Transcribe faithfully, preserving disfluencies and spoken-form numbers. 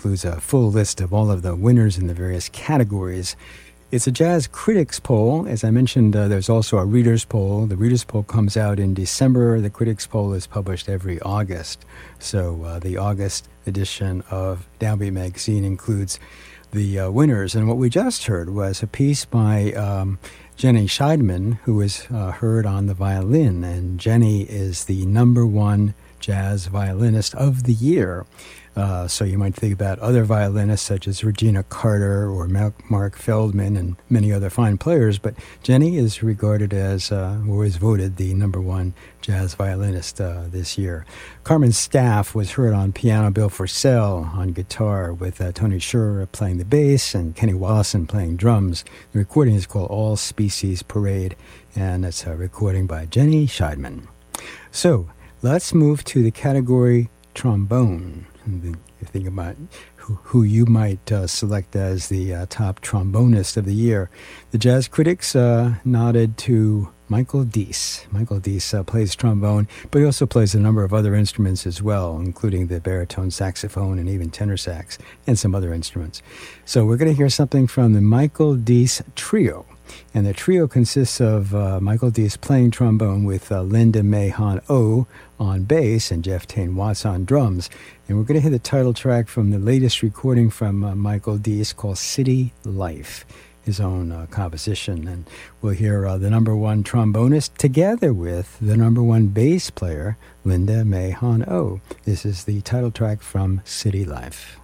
includes a full list of all of the winners in the various categories. It's a jazz critics poll. As I mentioned, uh, there's also a readers poll. The readers poll comes out in December. The critics poll is published every August. So uh, the August edition of Downbeat Magazine includes the uh, winners. And what we just heard was a piece by um, Jenny Scheidman, who was uh, heard on the violin. And Jenny is the number one jazz violinist of the year. Uh, so you might think about other violinists such as Regina Carter or Mark Feldman and many other fine players, but Jenny is regarded as, uh, was voted the number one jazz violinist uh, this year. Carmen Staff was heard on piano, Bill Forsell on guitar, with uh, Tony Schurer playing the bass and Kenny Wollesen playing drums. The recording is called All Species Parade, and it's a recording by Jenny Scheidman. So let's move to the category trombone. And you think about who, who you might uh, select as the uh, top trombonist of the year. The jazz critics uh, nodded to Michael Deese. Michael Deese uh, plays trombone, but he also plays a number of other instruments as well, including the baritone saxophone and even tenor sax and some other instruments. So we're going to hear something from the Michael Deese Trio. And the trio consists of uh, Michael Deese playing trombone with uh, Linda May Han-Oh on bass and Jeff Tain Watts on drums. And we're going to hear the title track from the latest recording from uh, Michael Deese called City Life, his own uh, composition. And we'll hear uh, the number one trombonist together with the number one bass player, Linda May Han-Oh. This is the title track from City Life.